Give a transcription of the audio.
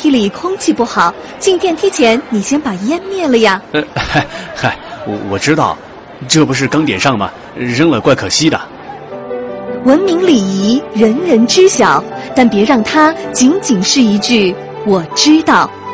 梯里空气不好，进电梯前你先把烟灭了呀。 我知道，这不是刚点上吗？扔了怪可惜的。 文明礼仪人人知晓，但别让它仅仅是一句我知道。